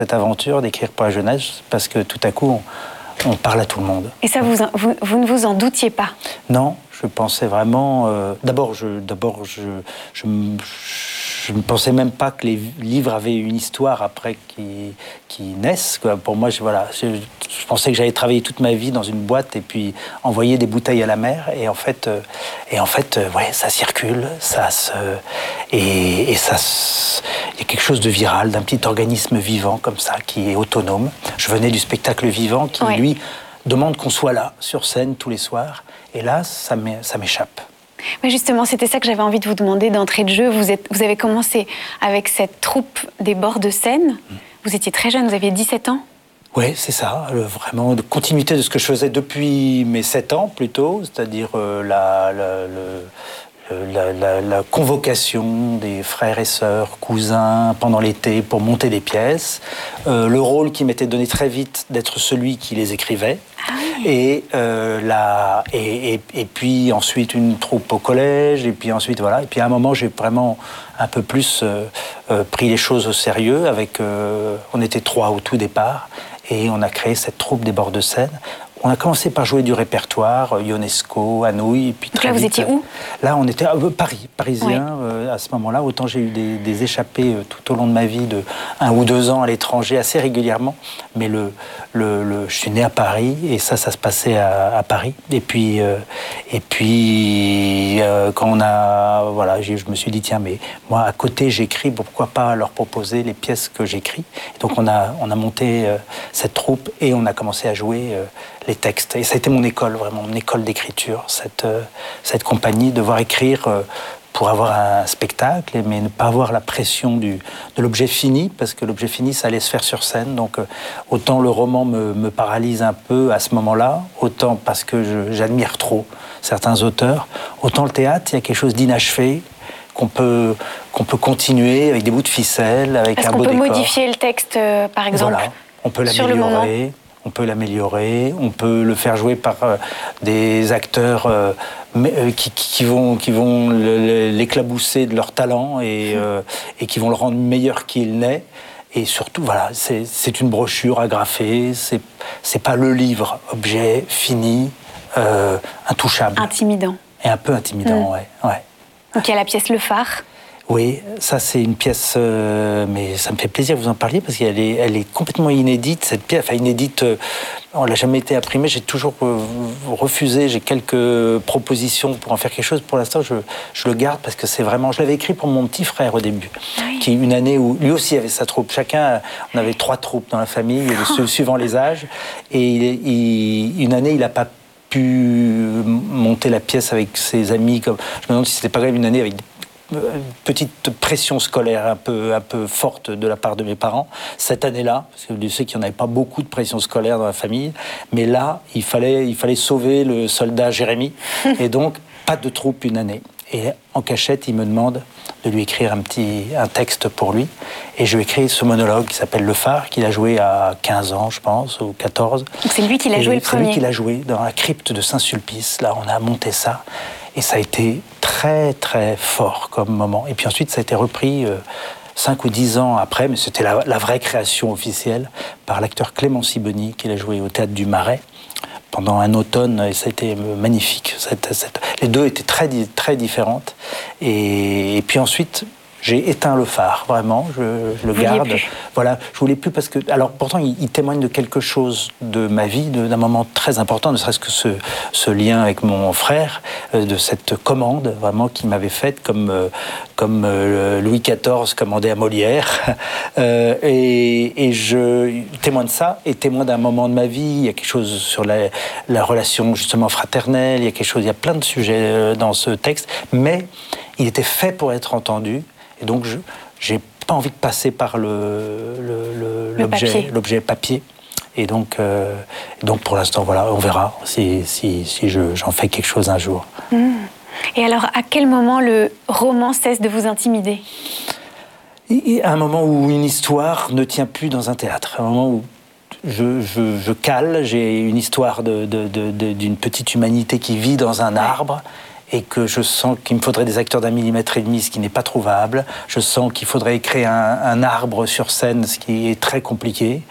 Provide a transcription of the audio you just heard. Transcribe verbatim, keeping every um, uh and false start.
cette aventure d'écrire pour la jeunesse, parce que tout à coup, on, on parle à tout le monde. Et ça, vous, vous, vous ne vous en doutiez pas? Non, je pensais vraiment... Euh, d'abord, je, d'abord je, je, je ne pensais même pas que les livres avaient une histoire après qui, qui naissent, quoi. Pour moi, je, voilà, je, je pensais que j'allais travailler toute ma vie dans une boîte et puis envoyer des bouteilles à la mer. Et en fait, euh, et en fait euh, ouais, ça circule, ça se... Et, et ça se... Il y a quelque chose de viral, d'un petit organisme vivant comme ça, qui est autonome. Je venais du spectacle vivant qui, ouais. lui, demande qu'on soit là, sur scène, tous les soirs. Et là, ça m'échappe. Mais justement, c'était ça que j'avais envie de vous demander d'entrée de jeu. Vous, êtes, vous avez commencé avec cette troupe des bords de Seine. Mmh. Vous étiez très jeune, vous aviez dix-sept ans. Oui, c'est ça, euh, vraiment de continuité de ce que je faisais depuis mes sept ans plutôt, c'est-à-dire euh, la, la, le, la, la, la convocation des frères et sœurs, cousins pendant l'été pour monter des pièces, euh, le rôle qui m'était donné très vite d'être celui qui les écrivait. Ah oui. Et, euh, la, et, et, et puis ensuite une troupe au collège, et puis ensuite voilà. Et puis à un moment, j'ai vraiment un peu plus euh, euh, pris les choses au sérieux. Avec, euh, on était trois au tout départ, et on a créé cette troupe des bords de Seine. On a commencé par jouer du répertoire, Ionesco, Anouilh, et puis Donc très là, vite, vous étiez où? Là, on était à euh, Paris, parisien, oui. euh, à ce moment-là. Autant j'ai eu des, des échappées euh, tout au long de ma vie, de un ou deux ans à l'étranger, assez régulièrement. Mais le, le, le, je suis né à Paris, et ça, ça se passait à, à Paris. Et puis, euh, et puis euh, quand on a... Voilà, je me suis dit, tiens, mais moi, à côté, j'écris, pourquoi pas leur proposer les pièces que j'écris? Donc, on a, on a monté euh, cette troupe, et on a commencé à jouer... Euh, les textes. Et ça a été mon école, vraiment, mon école d'écriture, cette, euh, cette compagnie, devoir écrire euh, pour avoir un spectacle, mais ne pas avoir la pression du, de l'objet fini, parce que l'objet fini, ça allait se faire sur scène. Donc, euh, autant le roman me, me paralyse un peu à ce moment-là, autant parce que j'admire trop certains auteurs, autant le théâtre, il y a quelque chose d'inachevé, qu'on peut, qu'on peut continuer avec des bouts de ficelle, avec un beau décor. Est-ce qu'on peut modifier le texte, euh, par exemple, voilà, on peut sur le moment ? On peut l'améliorer, on peut le faire jouer par euh, des acteurs euh, mais, euh, qui, qui vont, qui vont l'éclabousser de leur talent et, euh, et qui vont le rendre meilleur qu'il n'est. Et surtout, voilà, c'est une brochure agrafée, c'est pas le livre, objet fini, euh, intouchable. Intimidant. Et un peu intimidant, mmh. ouais, ouais. Donc il y a la pièce Le Phare. Oui, ça c'est une pièce, euh, mais ça me fait plaisir que vous en parliez parce qu'elle est, elle est complètement inédite, cette pièce, enfin inédite, euh, on l'a jamais été imprimée, j'ai toujours euh, refusé, j'ai quelques propositions pour en faire quelque chose, pour l'instant je, je le garde parce que c'est vraiment, je l'avais écrit pour mon petit frère au début, oui. qui une année où lui aussi avait sa troupe, chacun, on avait trois troupes dans la famille, oh. suivant les âges, et il, il, une année il n'a pas pu monter la pièce avec ses amis, comme, je me demande si c'était pas grave une année avec une petite pression scolaire un peu, un peu forte de la part de mes parents, cette année-là, parce que je sais qu'il n'y en avait pas beaucoup de pression scolaire dans la famille, mais là, il fallait, il fallait sauver le soldat Jérémy, et donc, pas de troupe une année. Et en cachette, il me demande de lui écrire un petit un texte pour lui, et je lui écris ce monologue qui s'appelle Le Phare, qu'il a joué à quinze ans, je pense, ou quatorze. C'est lui qui l'a joué le premier. C'est lui qui l'a joué dans la crypte de Saint-Sulpice, là, on a monté ça, et ça a été très, très fort comme moment. Et puis ensuite, ça a été repris euh, cinq ou dix ans après, mais c'était la, la vraie création officielle, par l'acteur Clément Sibony, qui l'a joué au Théâtre du Marais pendant un automne, et ça a été magnifique. Cette, cette... Les deux étaient très, très différentes. Et, et puis ensuite... J'ai éteint le phare, vraiment, je, je le Vous garde. Plus. Voilà, je voulais plus parce que, alors pourtant, il, il témoigne de quelque chose de ma vie, d'un moment très important, ne serait-ce que ce, ce lien avec mon frère, euh, de cette commande vraiment qu'il m'avait faite, comme euh, comme euh, Louis quatorze commandait à Molière, euh, et, et je témoin de ça, et témoin d'un moment de ma vie. Il y a quelque chose sur la, la relation justement fraternelle. Il y a quelque chose, il y a plein de sujets dans ce texte, mais il était fait pour être entendu. Et donc, je n'ai pas envie de passer par l'objet le, papier. papier. Et donc, euh, donc pour l'instant, voilà, on verra si, si, si j'en fais quelque chose un jour. Mmh. Et alors, à quel moment le roman cesse de vous intimider ? Et à un moment où une histoire ne tient plus dans un théâtre. À un moment où je, je, je cale, j'ai une histoire d'une de, de, de, petite humanité qui vit dans un arbre. et que je sens qu'il me faudrait des acteurs d'un millimètre et demi, ce qui n'est pas trouvable. Je sens qu'il faudrait créer un, un arbre sur scène, ce qui est très compliqué.